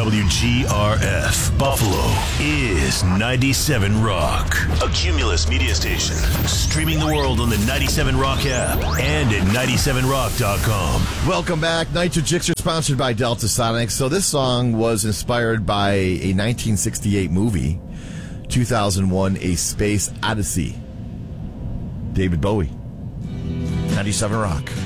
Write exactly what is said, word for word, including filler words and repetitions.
W G R F Buffalo is ninety-seven Rock, a Cumulus media station. Streaming the world on the ninety-seven Rock app and at ninety-seven rock dot com. Welcome back. Nitro Jixer, sponsored by Delta Sonics. So this song was inspired by a nineteen sixty-eight movie, two thousand one, A Space Odyssey. David Bowie. ninety-seven Rock.